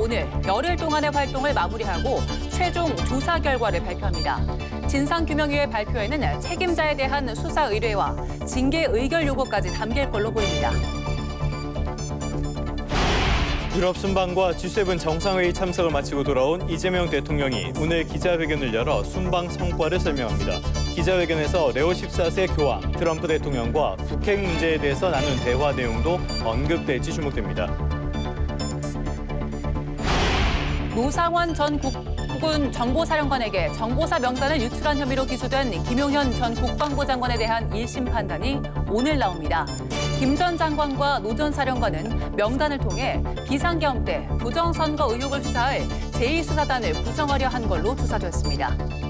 오늘 열흘 동안의 활동을 마무리하고 최종 조사 결과를 발표합니다. 진상규명위의 발표에는 책임자에 대한 수사 의뢰와 징계 의결 요구까지 담길 걸로 보입니다. 유럽 순방과 G7 정상회의 참석을 마치고 돌아온 이재명 대통령이 오늘 기자회견을 열어 순방 성과를 설명합니다. 기자회견에서 레오 14세 교황, 트럼프 대통령과 북핵 문제에 대해서 나눈 대화 내용도 언급될지 주목됩니다. 노상원 전 국군 정보사령관에게 정보사 명단을 유출한 혐의로 기소된 김용현 전 국방부 장관에 대한 1심 판단이 오늘 나옵니다. 김 전 장관과 노 전 사령관은 명단을 통해 비상계엄 때 부정선거 의혹을 수사할 제2수사단을 구성하려 한 걸로 조사됐습니다.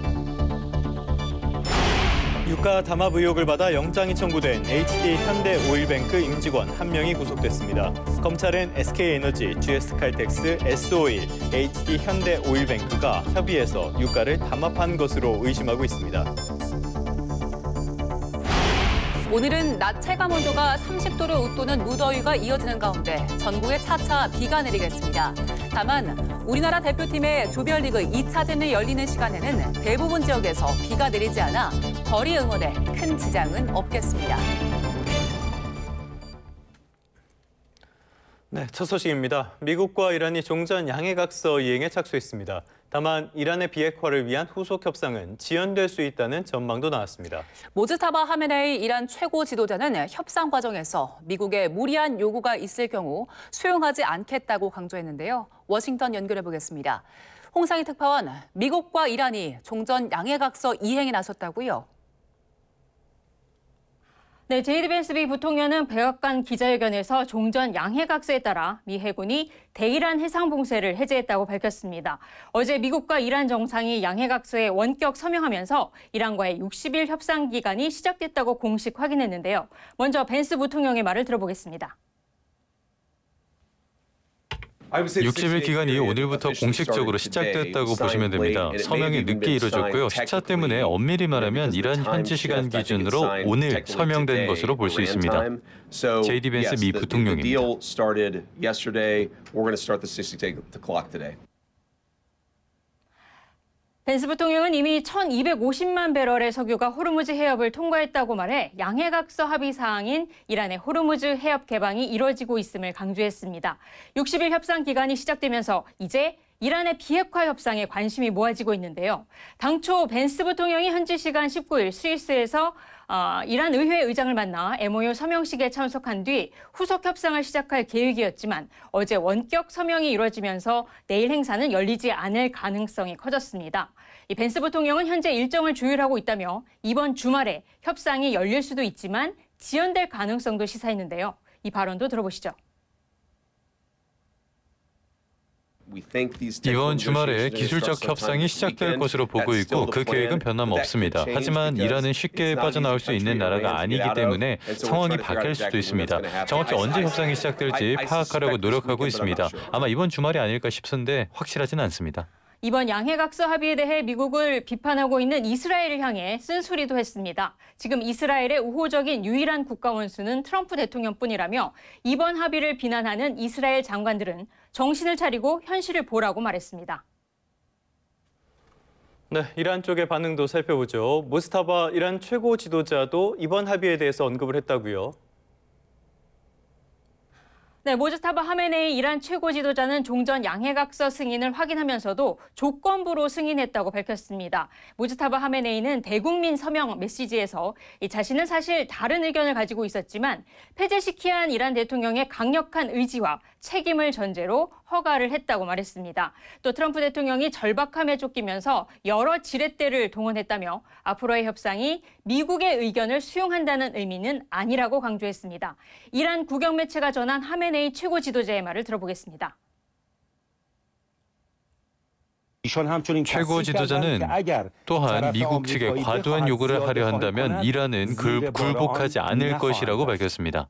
유가 담합 의혹을 받아 영장이 청구된 HD 현대오일뱅크 임직원 1명이 구속됐습니다. 검찰은 SK에너지, GS칼텍스, S-오일, HD 현대오일뱅크가 협의해서 유가를 담합한 것으로 의심하고 있습니다. 오늘은 낮 체감 온도가 30도를 웃도는 무더위가 이어지는 가운데 전국에 차차 비가 내리겠습니다. 다만 우리나라 대표팀의 조별리그 2차전이 열리는 시간에는 대부분 지역에서 비가 내리지 않아 거리 응원에 큰 지장은 없겠습니다. 네, 첫 소식입니다. 미국과 이란이 종전 양해각서 이행에 착수했습니다. 다만 이란의 비핵화를 위한 후속 협상은 지연될 수 있다는 전망도 나왔습니다. 모즈타바 하메네이 이란 최고 지도자는 협상 과정에서 미국의 무리한 요구가 있을 경우 수용하지 않겠다고 강조했는데요. 워싱턴 연결해 보겠습니다. 홍상희 특파원, 미국과 이란이 종전 양해각서 이행에 나섰다고요? 네, 제이디 벤스 미 부통령은 백악관 기자회견에서 종전 양해각서에 따라 미 해군이 대이란 해상봉쇄를 해제했다고 밝혔습니다. 어제 미국과 이란 정상이 양해각서에 원격 서명하면서 이란과의 60일 협상 기간이 시작됐다고 공식 확인했는데요. 먼저 벤스 부통령의 말을 들어보겠습니다. 60일 기간이 오늘부터 공식적으로 시작됐다고 보시면 됩니다. 서명이 늦게 이뤄졌고요. 시차 때문에 엄밀히 말하면 이란 현지 시간 기준으로 오늘 서명된 것으로 볼 수 있습니다. 제이디 벤스 미 부통령입니다. 벤스 부통령은 이미 1,250만 배럴의 석유가 호르무즈 해협을 통과했다고 말해 양해각서 합의 사항인 이란의 호르무즈 해협 개방이 이뤄지고 있음을 강조했습니다. 60일 협상 기간이 시작되면서 이제 이란의 비핵화 협상에 관심이 모아지고 있는데요. 당초 벤스 부통령이 현지 시간 19일 스위스에서 이란 의회 의장을 만나 MOU 서명식에 참석한 뒤 후속 협상을 시작할 계획이었지만 어제 원격 서명이 이뤄지면서 내일 행사는 열리지 않을 가능성이 커졌습니다. 이 벤스 부통령은 현재 일정을 조율하고 있다며 이번 주말에 협상이 열릴 수도 있지만 지연될 가능성도 시사했는데요. 이 발언도 들어보시죠. 이번 주말에 기술적 협상이 시작될 것으로 보고 있고 그 계획은 변함없습니다. 하지만 이란은 쉽게 빠져나올 수 있는 나라가 아니기 때문에 상황이 바뀔 수도 있습니다. 정확히 언제 협상이 시작될지 파악하려고 노력하고 있습니다. 아마 이번 주말이 아닐까 싶은데 확실하진 않습니다. 이번 양해각서 합의에 대해 미국을 비판하고 있는 이스라엘을 향해 쓴소리도 했습니다. 지금 이스라엘의 우호적인 유일한 국가 원수는 트럼프 대통령뿐이라며 이번 합의를 비난하는 이스라엘 장관들은 정신을 차리고 현실을 보라고 말했습니다. 네, 이란 쪽의 반응도 살펴보죠. 모스타바 이란 최고 지도자도 이번 합의에 대해서 언급을 했다고요? 네, 모즈타바 하메네이 이란 최고 지도자는 종전 양해각서 승인을 확인하면서도 조건부로 승인했다고 밝혔습니다. 모즈타바 하메네이는 대국민 서명 메시지에서 자신은 사실 다른 의견을 가지고 있었지만 페제시키안 이란 대통령의 강력한 의지와 책임을 전제로 허가를 했다고 말했습니다. 또 트럼프 대통령이 절박함에 쫓기면서 여러 지렛대를 동원했다며 앞으로의 협상이 미국의 의견을 수용한다는 의미는 아니라고 강조했습니다. 이란 국영 매체가 전한 하메네이 최고 지도자의 말을 들어보겠습니다. 최고 지도자는 또한 미국 측에 과도한 요구를 하려 한다면 이란은 굴복하지 않을 것이라고 밝혔습니다.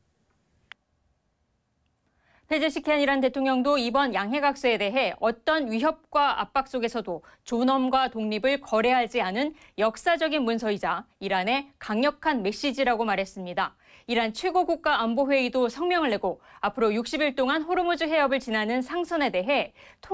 페제시키안 이란 대통령도 이번 양해각서에 대해 어떤 위협과 압박 속에서도 존엄과 독립을 거래하지 않은 역사적인 문서이자 이란의 강력한 메시지라고 말했습니다. 이란 최고국가안보회의도 성명을 내고 앞으로 60일 동안 호르무즈 해협을 지나는 상선에 대해